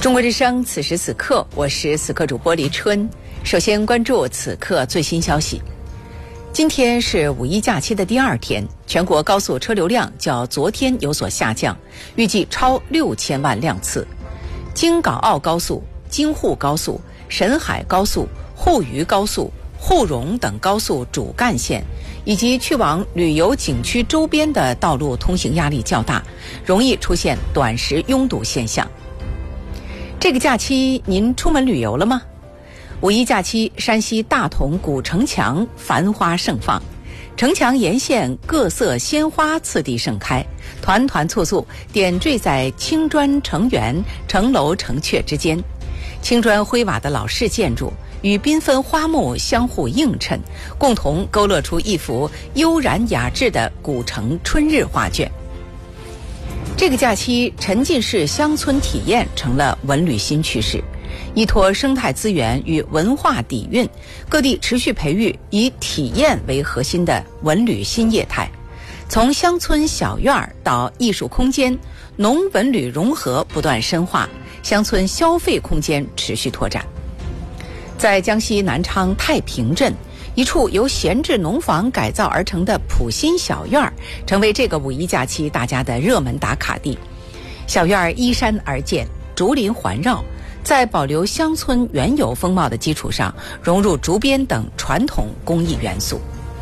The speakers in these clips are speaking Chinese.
中国之声，此时此刻，我是此刻主播黎春。首先关注此刻最新消息。今天是五一假期的第二天，全国高速车流量较昨天有所下降，预计超6000万辆次。京港澳高速、京沪高速、沈海高速、沪渝高速、沪蓉等高速主干线以及去往旅游景区周边的道路通行压力较大，容易出现短时拥堵现象。这个假期您出门旅游了吗？五一假期，山西大同古城墙繁花盛放，城墙沿线各色鲜花次第盛开，团团簇簇点缀在青砖成园、城楼城阙之间。青砖灰瓦的老式建筑与缤纷花木相互映衬，共同勾勒出一幅悠然雅致的古城春日画卷。这个假期，沉浸式乡村体验成了文旅新趋势。依托生态资源与文化底蕴，各地持续培育以体验为核心的文旅新业态。从乡村小院到艺术空间，农文旅融合不断深化，乡村消费空间持续拓展。在江西南昌太平镇，一处由闲置农房改造而成的普心小院成为这个五一假期大家的热门打卡地。小院依山而建，竹林环绕，在保留乡村原有风貌的基础上，融入竹编等传统工艺元素。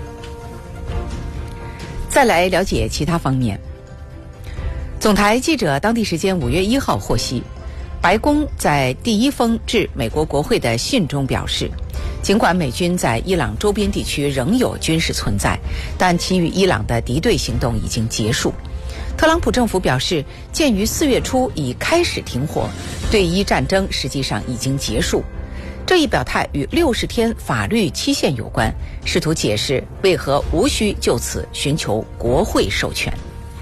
再来了解其他方面。总台记者当地时间5月1号获悉，白宫在第一封致美国国会的信中表示，尽管美军在伊朗周边地区仍有军事存在，但其与伊朗的敌对行动已经结束。特朗普政府表示，鉴于4月初已开始停火，对伊战争实际上已经结束。这一表态与60天法律期限有关，试图解释为何无需就此寻求国会授权。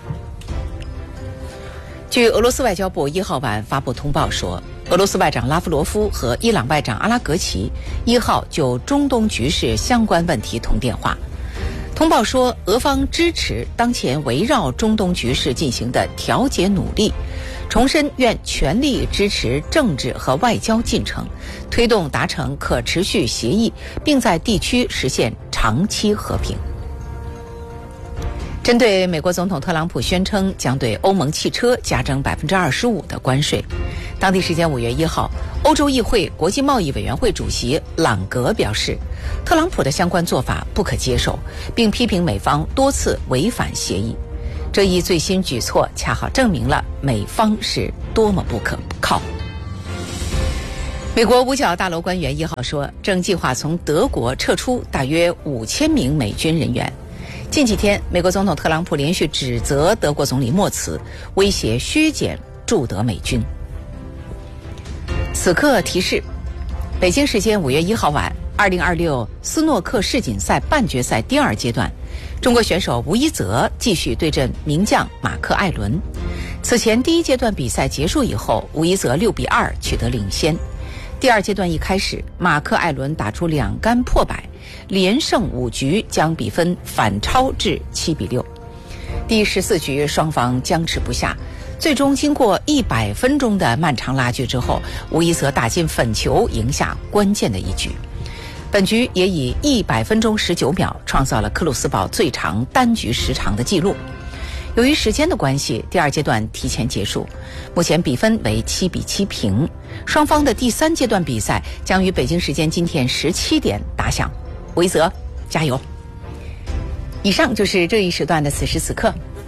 据俄罗斯外交部1号晚发布通报说，俄罗斯外长拉夫罗夫和伊朗外长阿拉格齐1号就中东局势相关问题通电话。通报说，俄方支持当前围绕中东局势进行的调解努力，重申愿全力支持政治和外交进程，推动达成可持续协议，并在地区实现长期和平。针对美国总统特朗普宣称将对欧盟汽车加征25%的关税，当地时间5月1号，欧洲议会国际贸易委员会主席朗格表示，特朗普的相关做法不可接受，并批评美方多次违反协议。这一最新举措恰好证明了美方是多么不可靠。美国五角大楼官员1号说，正计划从德国撤出大约5000名美军人员。近几天，美国总统特朗普连续指责德国总理默茨，威胁削减驻德美军。此刻提示，北京时间5月1号晚，2026斯诺克世锦赛半决赛第2阶段，中国选手吴一泽继续对阵名将马克·艾伦。此前第1阶段比赛结束以后，吴一泽6比2取得领先。第2阶段一开始，马克·艾伦打出2杆破百，连胜5局，将比分反超至7比6。第14局双方僵持不下，最终经过100分钟的漫长拉锯之后，吴一泽打进粉球，赢下关键的一局。本局也以100分钟19秒创造了克鲁斯堡最长单局时长的记录。由于时间的关系，第2阶段提前结束，目前比分为7比7平。双方的第3阶段比赛将于北京时间今天17点打响。吴一泽，加油！以上就是这一时段的此时此刻，